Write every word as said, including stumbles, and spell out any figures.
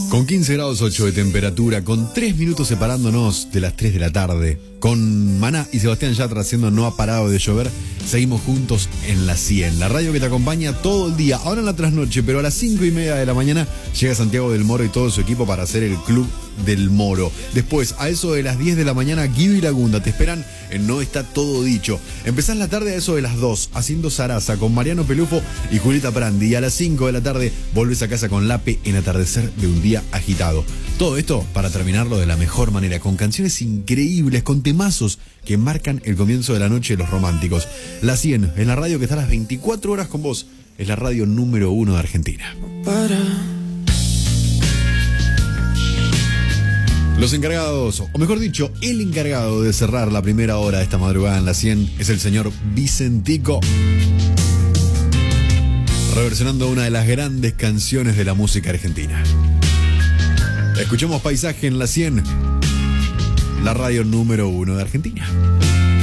Con quince grados ocho de temperatura, con tres minutos separándonos de las tres de la tarde, con Maná y Sebastián Yatra haciendo No ha parado de llover, seguimos juntos en la cien, la radio que te acompaña todo el día, ahora en la trasnoche, pero a las cinco y media de la mañana llega Santiago del Moro y todo su equipo para hacer el Club del Moro. Después, a eso de las diez de la mañana, Guido y Lagunda te esperan en No Está Todo Dicho. Empezás la tarde a eso de las dos, haciendo zaraza con Mariano Pelufo y Julieta Prandi. Y a las cinco de la tarde volvés a casa con Lape en Atardecer de un Día Agitado. Todo esto para terminarlo de la mejor manera, con canciones increíbles, con temazos que marcan el comienzo de la noche de los románticos. La cien, en la radio que está a las veinticuatro horas con vos, es la radio número uno de Argentina. Para. Los encargados, o mejor dicho, el encargado de cerrar la primera hora de esta madrugada en la cien es el señor Vicentico, reversionando una de las grandes canciones de la música argentina. Escuchemos Paisaje en la cien, la radio número uno de Argentina.